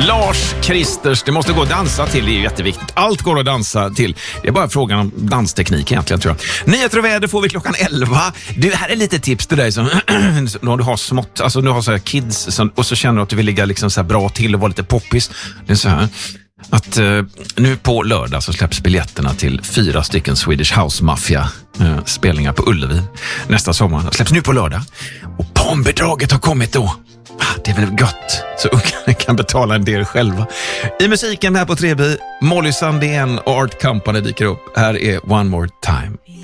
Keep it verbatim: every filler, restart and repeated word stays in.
Lars Kristers, det måste gå att dansa till, det är jätteviktigt. Allt går att dansa till. Det är bara frågan om dansteknik egentligen, tror jag. Nyheter och väder får vi klockan elva. Du, här är lite tips till dig som när du har smått, alltså du har så här kids som, och så känner du att du vill ligga liksom så här bra till och vara lite poppis. Det är så här att eh, nu på lördag så släpps biljetterna till fyra stycken Swedish House Mafia eh, spelningar på Ullevi nästa sommar. De släpps nu på lördag. Och barnbidraget har kommit då. Det är väl gott, så ungarna kan betala en del själva. I musiken här på tre B, Molly Sandén och Art Company dyker upp. Här är One More Time.